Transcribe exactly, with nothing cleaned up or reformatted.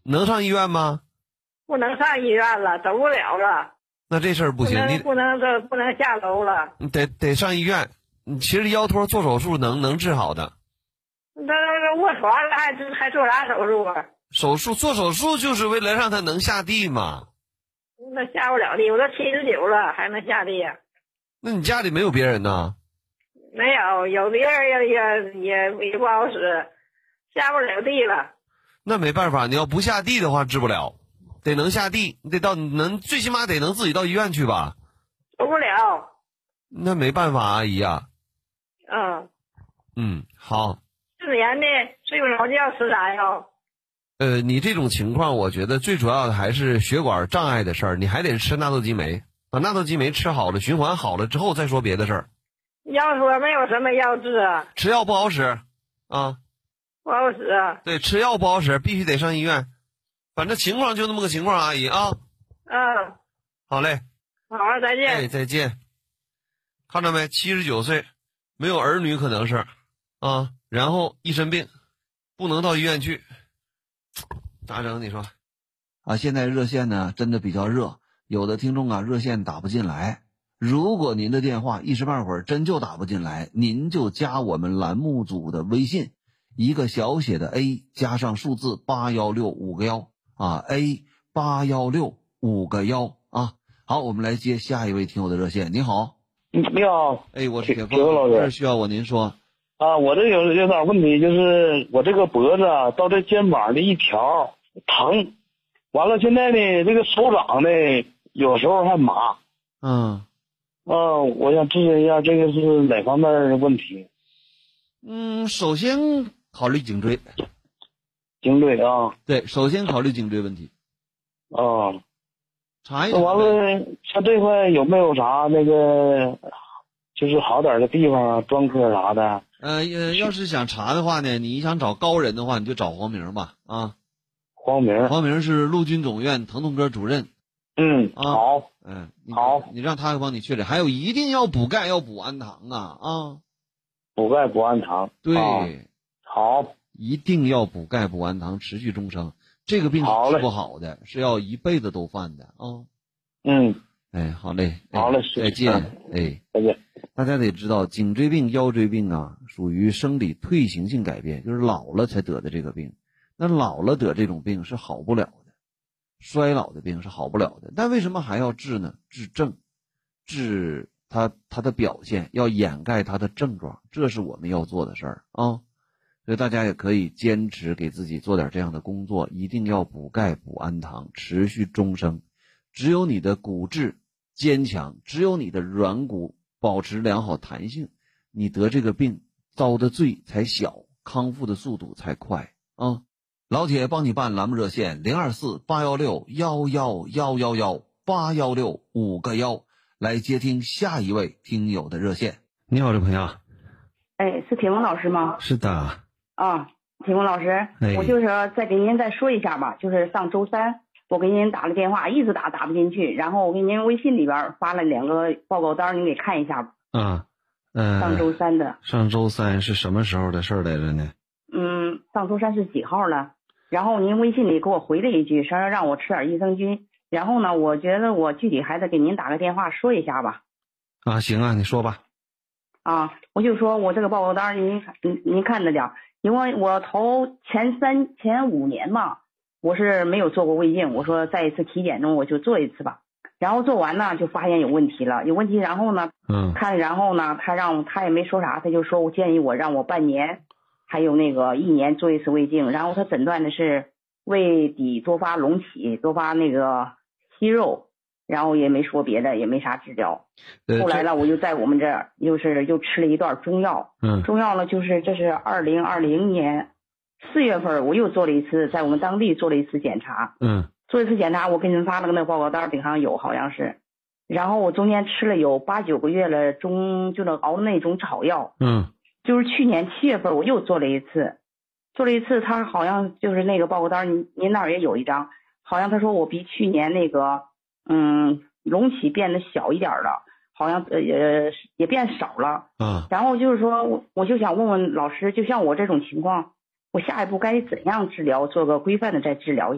能上医院吗？ 不能上医院了，走不了了。 那这事儿不行，你不能这不能下楼了， 你得得上医院。你其实腰托做手术能能治好的。 那那卧床了还还做啥手术啊？ 手术做手术就是为了让他能下地嘛。 那下不了地，我都七十九了，还能下地呀？ 那你家里没有别人呢？ 没有，有别人也也也也不好使，下不了地了。 那没办法，你要不下地的话治不了，得能下地，你得到能最起码得能自己到医院去吧。 走不了。 那没办法，阿姨啊。 嗯。 嗯，好。 失眠的睡不着觉吃啥药？ 呃，你这种情况，我觉得最主要的还是血管障碍的事儿，你还得吃纳豆激酶，把纳豆激酶吃好了，循环好了之后再说别的事儿。 药说没有什么药治啊。 吃药不好使啊。 不好使啊。 对，吃药不好使，必须得上医院。反正情况就那么个情况，阿姨啊。 嗯。 好嘞。 好，再见。 哎，再见。看到没？七十九岁，没有儿女可能是啊，然后一身病，不能到医院去，咋整？你说？ 啊，现在热线呢真的比较热，有的听众啊热线打不进来。如果您的电话一时半会儿真就打不进来，您就加我们栏目组的微信，一个小写的 A 加上数字八幺六五个幺啊 ，A 八幺六五个幺啊。好，我们来接下一位听友的热线。你好。 你好。 哎，我是铁铁哥老师， 这需要我您说。 啊，我这有有点问题，就是我这个脖子啊到这肩膀的一条疼，完了现在呢这个手掌呢有时候还麻。 嗯。 嗯，我想咨询一下这个是哪方面的问题？ 嗯，首先考虑颈椎。 颈椎啊。 对，首先考虑颈椎问题。 啊。 查一查。完了，像这块有没有啥那个，就是好点的地方啊，专科啥的？ 呃，要是想查的话呢，你想找高人的话，你就找黄明吧。啊。 黄明。 黄明是陆军总院疼痛科主任。 嗯。 啊、 好。 嗯。 好。 你让他帮你确诊，还有一定要补钙，要补氨糖啊啊。 补钙补氨糖。 对。 啊、好。 一定要补钙补氨糖，持续终生。这个病是治不好的，是要一辈子都犯的啊。 嗯。 哎，好嘞。 哎、好嘞， 再见。哎， 再见。 大家得知道，颈椎病、腰椎病啊，属于生理退行性改变，就是老了才得的这个病。那老了得这种病是好不了的，衰老的病是好不了的。但为什么还要治呢？治症，治它它的表现，要掩盖它的症状，这是我们要做的事儿啊。所以大家也可以坚持给自己做点这样的工作，一定要补钙补氨糖，持续终生。只有你的骨质坚强，只有你的软骨保持良好弹性，你得这个病遭的罪才小，康复的速度才快啊！老铁帮你办栏目热线零二四八幺六幺幺幺幺幺八幺六五个幺，来接听下一位听友的热线。 你好，这朋友。 哎，是铁峰老师吗？ 是的。 啊，铁峰老师， 哎、 我就是再给您再说一下吧，就是上周三我给您打了电话，一直打打不进去，然后我给您微信里边发了两个报告单，您给看一下吧。 啊，呃， 上周三的。 上周三是什么时候的事来着呢？ 嗯，上周三是几号了？然后您微信里给我回了一句，说让我吃点益生菌。然后呢，我觉得我具体还得给您打个电话说一下吧。 啊，行啊，你说吧。 啊，我就说我这个报告单您您您看着点，因为我头前三前五年嘛，我是没有做过胃镜，我说在一次体检中我就做一次吧。然后做完呢，就发现有问题了，有问题，然后呢， 嗯， 看，然后呢，他让他也没说啥，他就说我建议我让我半年，还有那个一年做一次胃镜，然后他诊断的是胃底多发隆起，多发那个息肉，然后也没说别的，也没啥治疗。后来呢，我就在我们这儿又是又吃了一段中药， 嗯， 中药呢就是这是二零二零年四月份我又做了一次，在我们当地做了一次检查， 嗯。 做一次检查，我给你们发了个那个报告单，顶上有好像是，然后我中间吃了有八九个月了，中就那熬的那种草药， 嗯， 就是去年七月份我又做了一次，做了一次，他好像就是那个报告单，您您那儿也有一张，好像他说我比去年那个嗯隆起变得小一点了，好像呃也也变少了， 啊， 然后就是说我我就想问问老师，就像我这种情况，我下一步该怎样治疗，做个规范的再治疗。